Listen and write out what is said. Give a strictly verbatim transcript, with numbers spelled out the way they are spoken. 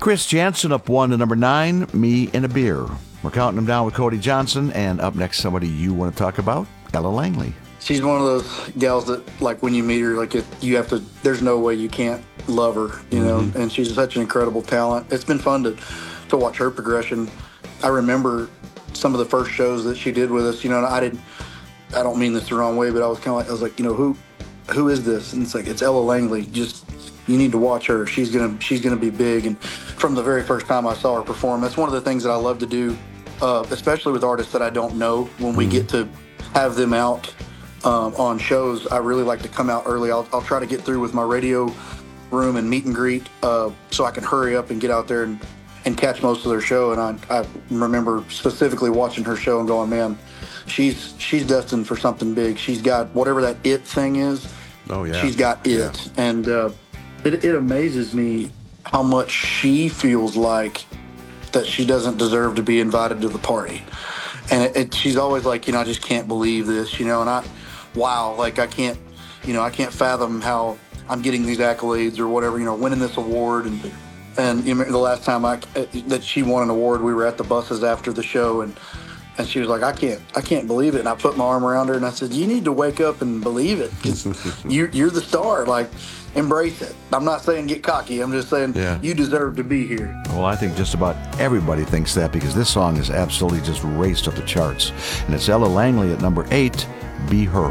Chris Jansen up one to number nine, Me and a Beer. We're counting them down with Cody Johnson, and up next, somebody you want to talk about, Ella Langley. She's one of those gals that, like, when you meet her, like, it, you have to, there's no way you can't love her, you know, mm-hmm. and she's such an incredible talent. It's been fun to, to watch her progression. I remember some of the first shows that she did with us, you know, and I didn't, I don't mean this the wrong way, but I was kind of like, I was like, you know, who, who is this? And it's like, it's Ella Langley. Just, you need to watch her. She's going to, she's going to be big. And from the very first time I saw her perform, that's one of the things that I love to do, uh, especially with artists that I don't know. When we mm-hmm. get to have them out um, on shows, I really like to come out early. I'll, I'll try to get through with my radio room and meet and greet uh, so I can hurry up and get out there and, and catch most of their show. And I, I remember specifically watching her show and going, man, she's she's destined for something big. She's got whatever that it thing is. Oh, yeah. She's got it. Yeah. And uh, it, it amazes me how much she feels like that she doesn't deserve to be invited to the party. And it, it, she's always like, you know, I just can't believe this, you know, and I, wow, like I can't, you know, I can't fathom how I'm getting these accolades or whatever, you know, winning this award. And, and you know, the last time I, that she won an award, we were at the buses after the show, and And she was like, I can't, I can't believe it. And I put my arm around her and I said, you need to wake up and believe it. you, you're the star. Like, embrace it. I'm not saying get cocky. I'm just saying yeah. you deserve to be here. Well, I think just about everybody thinks that, because this song is absolutely just raced up the charts. And it's Ella Langley at number eight, Be Her.